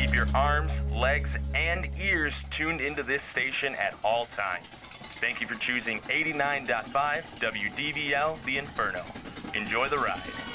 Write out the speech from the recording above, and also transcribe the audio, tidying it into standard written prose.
Keep your arms, legs, and ears tuned into this station at all times. Thank you for choosing 89.5 WDVL The Inferno. Enjoy the ride.